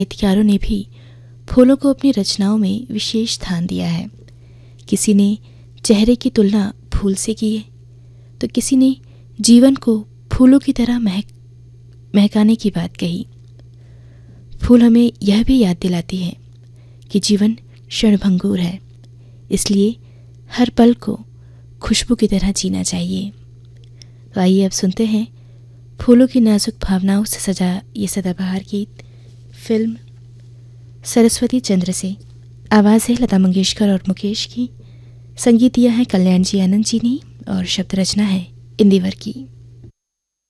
साहित्यकारों ने भी फूलों को अपनी रचनाओं में विशेष स्थान दिया है। किसी ने चेहरे की तुलना फूल से की है, तो किसी ने जीवन को फूलों की तरह महकाने की बात कही। फूल हमें यह भी याद दिलाती है कि जीवन क्षणभंगुर है, इसलिए हर पल को खुशबू की तरह जीना चाहिए। तो आइए अब सुनते हैं फूलों की नाजुक भावनाओं से सजा ये सदाबहार गीत फिल्म सरस्वती चंद्र से। आवाज़ है लता मंगेशकर और मुकेश की, संगीत दिया है कल्याण जी आनंद जी ने और शब्द रचना है इंदिवर की।